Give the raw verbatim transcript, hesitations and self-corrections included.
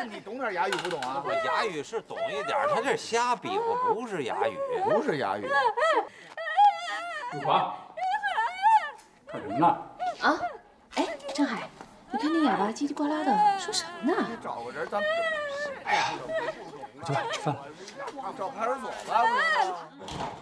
你懂点哑语不懂啊？ 我哑语是懂一点，他这瞎比划，不是哑语， 不是哑语。 玉华，干什么呢？ 啊，哎，郑海，你看那哑巴叽里呱啦的说什么呢？ 找个人，咱们哎呀， 去吧，吃饭了。 找派出所吧。